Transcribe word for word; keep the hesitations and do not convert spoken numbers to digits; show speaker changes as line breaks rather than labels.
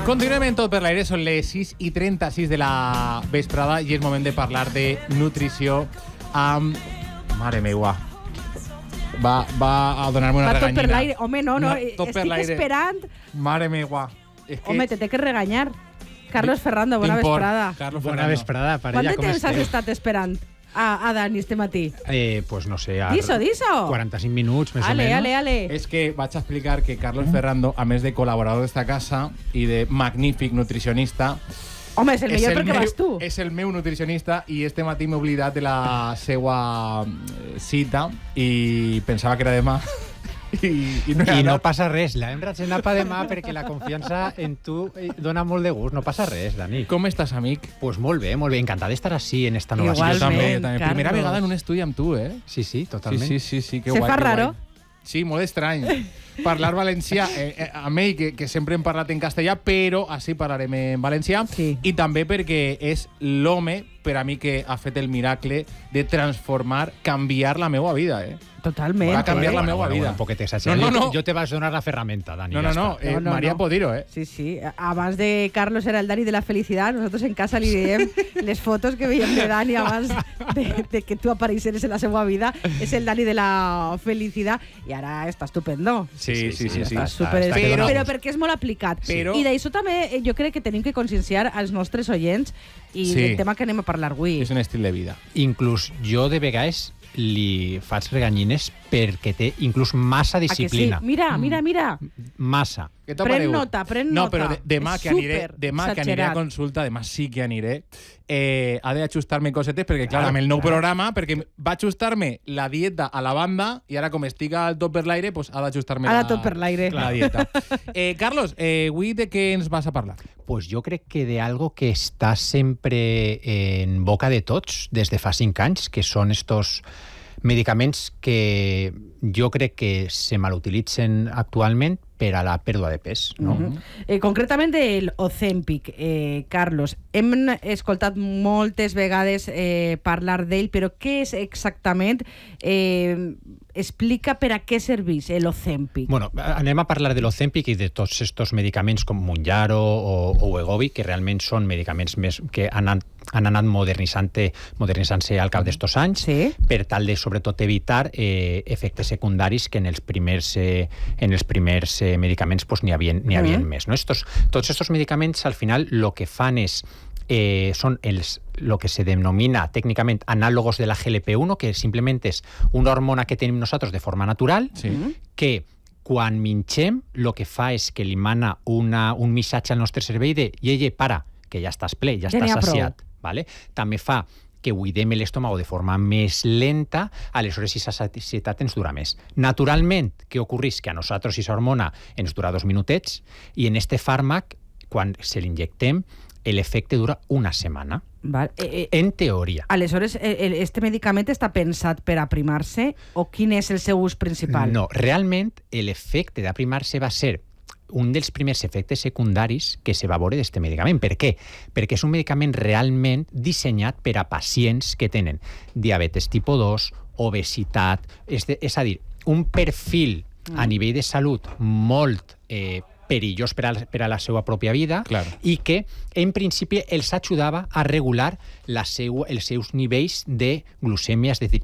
Continuem en Tot per l'aire, són les sis i trenta-sis de la vesprada i és moment de parlar de nutrició amb... Mare meua. Va, va a donar-me una
Va
reganyina.
tot per l'aire. Home, no, no,
Una- tot per
estic
l'aire.
esperant.
Mare meua. És que...
Home, te té que regañar. Carlos Ferrando, bona
T'import,
vesprada.
Carlos
Bona
Ferrando.
vesprada, parella,
Quant de
com
temps has
esteu?
estat esperant a, a Dani este matí?
Eh, pues no sé, a
Diso, diso.
quaranta-cinc minuts, més
Ale,
o menys.
ale, ale.
És que vaig a explicar que Carlos Ferrando, a més de col·laborador d'esta casa i de magnífic nutricionista,
Home, és el
és
millor
el
perquè
meu-
vas tu.
És el meu nutricionista i este matí m'he oblidat de la seua eh, cita i pensava que era demà. I, i no he
I no
anat.
passa res, l'hem ratxenat pa demà perquè la confiança en tu eh, dona molt de gust. No passa res, Dani.
Com estàs, amic?
Pues molt bé, molt bé. Encantat d'estar així en esta nova
Igualment.
Jo també,
Igualment,
també.
Carlos.
Primera vegada en un estudi amb tu, eh?
Sí, sí,
Sí,
totalment.
sí, sí, sí, que
Se
guai,
fa
que
raro?
guai. Sí, molt estrany. Parlar valencià, eh, eh, amb ell, que, que sempre hem parlat en castellà, però així parlarem en valencià.
Sí.
I també perquè és l'home, per a mi, que ha fet el miracle de transformar, canviar la meva vida, eh?
Totalment.
Va canviar
eh?
la meva
bueno,
vida.
bueno, un poquet exagerat.
No, no, no.
Jo te vas donar la ferramenta, Dani.
No,
ja
no, no,
està.
eh,
No, no,
María
no.
pot dir-ho, eh?
Sí, sí. Abans de Carlos era el Dani de la felicitat, nosotros en casa li diem les fotos que veiem de Dani abans de, de que tu apareixeres en la seva vida. És el Dani de la felicitat i ara està estupendo.
Sí, sí, sí. sí,
Està
sí.
super...
està que
però,
dona
però
gust.
perquè és molt aplicat.
Però-
I d'això també eh, jo crec que tenim que conscienciar als nostres oients i
Sí.
del tema que anem a parlar avui.
És un estil de vida.
Inclús jo de vegades li faig reganyines perquè té inclús massa
A que sí?
disciplina.
Mira, mira, mira.
Massa.
Què t'ha
Pren
paregut?
nota, pren
no,
nota.
No, però de, demà,
És
que aniré,
súper
demà que aniré a
exagerat.
consulta, demà sí que aniré, eh, ha d'ajustar-me cosetes, perquè, clar,
Claro,
amb el nou
claro.
programa, perquè va ajustar-me la dieta a la banda, i ara, com estic al tot per l'aire, pues, ha d'ajustar-me
Ara
la,
tot per l'aire.
la dieta. eh, Carlos, eh, avui de què ens vas a parlar?
Pues jo crec que de algo que està sempre en boca de tots des de fa cinc anys, que són estos medicaments que jo crec que se malutilitzen actualment per a la pèrdua de pes, no?
Uh -huh. eh, concretament el Ozempic, eh, Carlos. Hem escoltat moltes vegades eh, parlar d'ell, però què és exactament? Eh, explica per a què serveix el Ozempic.
Bueno, anem a parlar de l'Ozempic i de tots estos medicaments com Mounjaro o, o Wegovy, que realment són medicaments més que han anat, han anat modernitzant-se modernitzant al cap d'estos anys,
Sí.
per tal de, sobretot, evitar eh, efectes secundaris que en els primers, eh, en els primers eh, medicaments pues, n'hi havia, n'hi havia
Mm.
més. No? Estos, tots estos medicaments, al final, el que fan és Eh, són els, lo que se denomina tècnicament anàlogos de la G L P uno, que simplement és una hormona que tenim nosaltres de forma natural,
Sí.
que quan mengem el que fa és que li mana una, un missatge al nostre cervell de «Ieye, para, que ja estàs ple, ja
Ja n'hi
estàs
ha prou».
saciat». Vale? També fa que buidem l'estómago de forma més lenta, aleshores aquesta sacietat ens dura més. Naturalment, què ocorreix? Que a nosaltres aquesta hormona ens dura dos minutets i en este fàrmac, quan se l'injectem, l'efecte dura una setmana,
Val. Eh, eh,
en teoria.
aleshores, eh, el- este medicament està pensat per aprimar-se o quin és el seu ús principal?
No, realment l'efecte d'aprimar-se va ser un dels primers efectes secundaris que se va veure d'aquest medicament. Per què? Perquè és un medicament realment dissenyat per a pacients que tenen diabetes tipus dos, obesitat, és, de, és a dir, un perfil mm. a nivell de salut molt eh, perillós per a, per a la seva pròpia vida,
Claro.
i que en principi els ajudava a regular la seu, els seus nivells de glucèmia, és a dir,